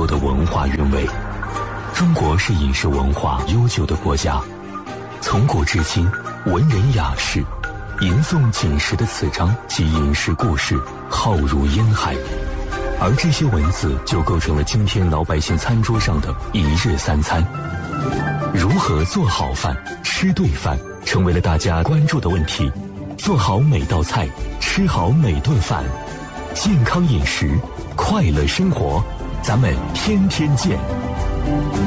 的文化韵味。中国是饮食文化悠久的国家，从古至今，文人雅士吟诵锦食的词章及饮食故事浩如烟海，而这些文字就构成了今天老百姓餐桌上的一日三餐。如何做好饭、吃对饭，成为了大家关注的问题。做好每道菜，吃好每顿饭，健康饮食，快乐生活，咱们天天见。